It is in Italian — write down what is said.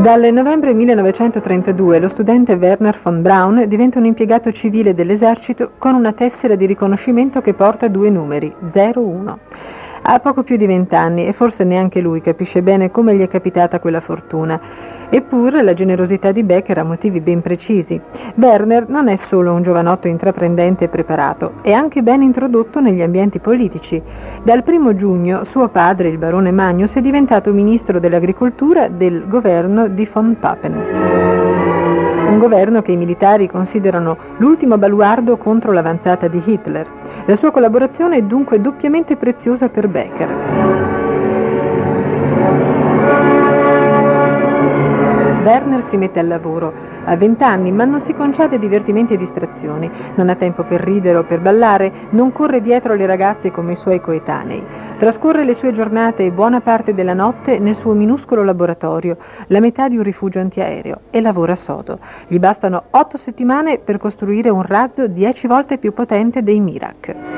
Dal novembre 1932 lo studente Werner von Braun diventa un impiegato civile dell'esercito con una tessera di riconoscimento che porta 2 numeri, 01. Ha poco più di 20 anni e forse neanche lui capisce bene come gli è capitata quella fortuna. Eppure la generosità di Becker ha motivi ben precisi. Werner non è solo un giovanotto intraprendente e preparato, è anche ben introdotto negli ambienti politici. Dal 1 giugno suo padre, il barone Magnus, è diventato ministro dell'agricoltura del governo di von Papen. Un governo che i militari considerano l'ultimo baluardo contro l'avanzata di Hitler. La sua collaborazione è dunque doppiamente preziosa per Becker. Werner si mette al lavoro. Ha 20 anni, ma non si concede divertimenti e distrazioni. Non ha tempo per ridere o per ballare, non corre dietro alle ragazze come i suoi coetanei. Trascorre le sue giornate e buona parte della notte nel suo minuscolo laboratorio, la metà di un rifugio antiaereo, e lavora sodo. Gli bastano 8 settimane per costruire un razzo 10 volte più potente dei Mirak.